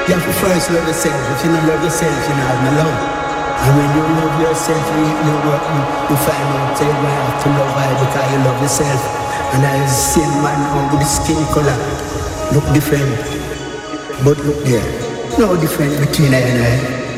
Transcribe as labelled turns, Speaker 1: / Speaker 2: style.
Speaker 1: You have to first love yourself. If you don't love yourself, you don't have no love. And when you love yourself, you find out that you have to love her because you love yourself. And I see a man with the skin color look different, but look there. No difference between I and I.